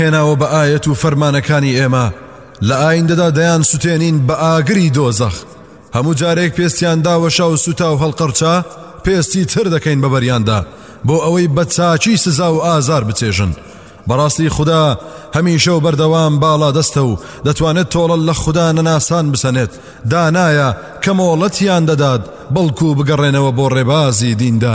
هێناوە بە ئایەت و فەرمانەکانی ئێمە لە ئایندەدا دەیان سوتێنین بە ئاگری دۆزەخ هەموو جارێک پێستیان داوەشا و سوتا و هەڵقەرچا پێستی تر دەکەین بە بەریاندا بۆ ئەوەی بە چاچی سزا و ئازار بچێژن بەڕاستی خوددا هەمیشە و بەردەوام باڵا دەستە و دەتوانێت تۆڵە لە خوددا نەناسان بسەنێت دانایە کە مۆڵەتیان دەدات بەڵکو بگەڕێنەوە بۆ ڕێبازی دیندار